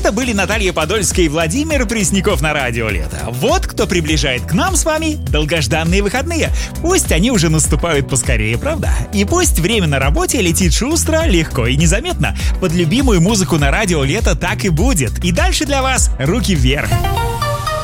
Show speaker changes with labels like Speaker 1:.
Speaker 1: Это были Наталья Подольская и Владимир Пресняков на Радио Лето. Вот кто приближает к нам с вами долгожданные выходные. Пусть они уже наступают поскорее, правда? И пусть время на работе летит шустро, легко и незаметно. Под любимую музыку на Радио Лето так и будет. И дальше для вас руки вверх.